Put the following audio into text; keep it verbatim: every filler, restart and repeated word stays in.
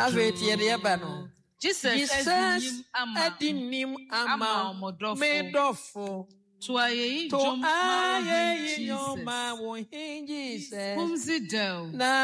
Aveti yebano. Jesus Jesus edinim ama medofo. To aye To aye yoma wo Jesus. Kumzi del. Na